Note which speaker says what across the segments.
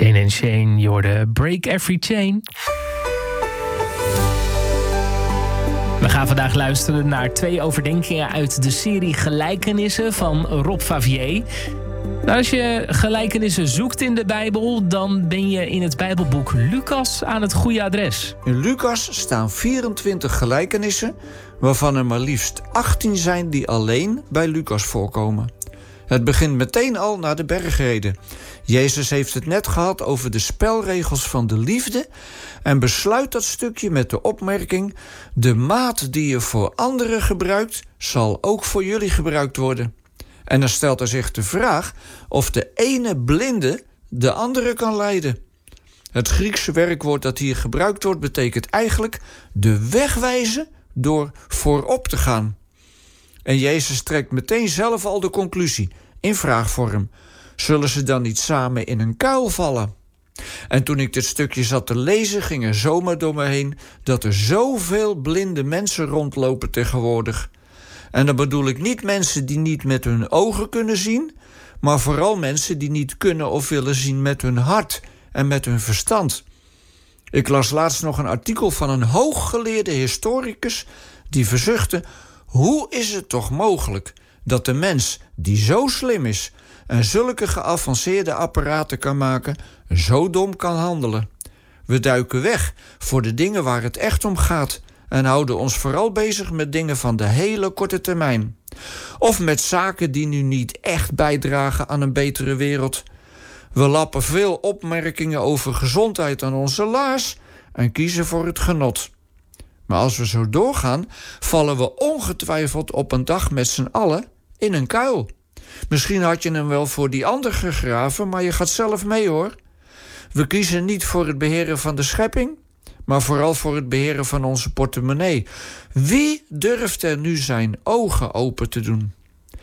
Speaker 1: Shane & Shane, je hoorde Break Every Chain. We gaan vandaag luisteren naar 2 overdenkingen uit de serie Gelijkenissen van Rob Favier. Nou, als je gelijkenissen zoekt in de Bijbel, dan ben je in het Bijbelboek Lucas aan het goede adres.
Speaker 2: In Lucas staan 24 gelijkenissen, waarvan er maar liefst 18 zijn die alleen bij Lucas voorkomen. Het begint meteen al na de bergreden. Jezus heeft het net gehad over de spelregels van de liefde en besluit dat stukje met de opmerking: de maat die je voor anderen gebruikt, zal ook voor jullie gebruikt worden. En dan stelt hij zich de vraag of de ene blinde de andere kan leiden. Het Griekse werkwoord dat hier gebruikt wordt betekent eigenlijk de weg wijzen door voorop te gaan. En Jezus trekt meteen zelf al de conclusie in vraagvorm: zullen ze dan niet samen in een kuil vallen? En toen ik dit stukje zat te lezen, ging er zomaar door me heen dat er zoveel blinde mensen rondlopen tegenwoordig. En dan bedoel ik niet mensen die niet met hun ogen kunnen zien, maar vooral mensen die niet kunnen of willen zien met hun hart en met hun verstand. Ik las laatst nog een artikel van een hooggeleerde historicus die verzuchtte: hoe is het toch mogelijk dat de mens die zo slim is en zulke geavanceerde apparaten kan maken, zo dom kan handelen? We duiken weg voor de dingen waar het echt om gaat en houden ons vooral bezig met dingen van de hele korte termijn. Of met zaken die nu niet echt bijdragen aan een betere wereld. We lappen veel opmerkingen over gezondheid aan onze laars en kiezen voor het genot. Maar als we zo doorgaan, vallen we ongetwijfeld op een dag met z'n allen in een kuil. Misschien had je hem wel voor die ander gegraven, maar je gaat zelf mee, hoor. We kiezen niet voor het beheren van de schepping, maar vooral voor het beheren van onze portemonnee. Wie durft er nu zijn ogen open te doen?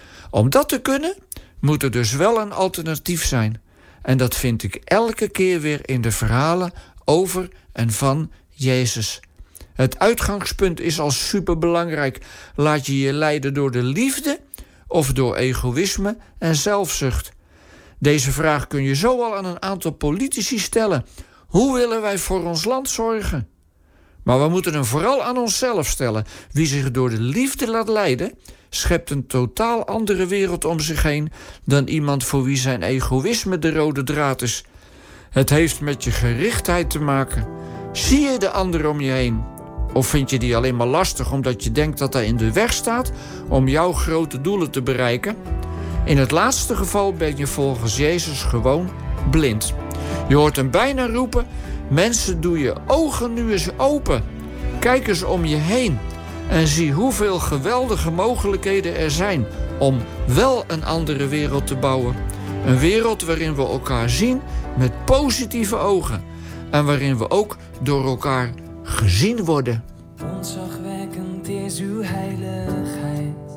Speaker 2: Om dat te kunnen, moet er dus wel een alternatief zijn. En dat vind ik elke keer weer in de verhalen over en van Jezus. Het uitgangspunt is al superbelangrijk. Laat je je leiden door de liefde of door egoïsme en zelfzucht? Deze vraag kun je zo al aan een aantal politici stellen. Hoe willen wij voor ons land zorgen? Maar we moeten hem vooral aan onszelf stellen. Wie zich door de liefde laat leiden, schept een totaal andere wereld om zich heen dan iemand voor wie zijn egoïsme de rode draad is. Het heeft met je gerichtheid te maken. Zie je de ander om je heen? Of vind je die alleen maar lastig omdat je denkt dat hij in de weg staat om jouw grote doelen te bereiken? In het laatste geval ben je volgens Jezus gewoon blind. Je hoort hem bijna roepen: mensen, doe je ogen nu eens open. Kijk eens om je heen en zie hoeveel geweldige mogelijkheden er zijn om wel een andere wereld te bouwen. Een wereld waarin we elkaar zien met positieve ogen en waarin we ook door elkaar gezien worden.
Speaker 3: Ontzagwekkend is uw heiligheid.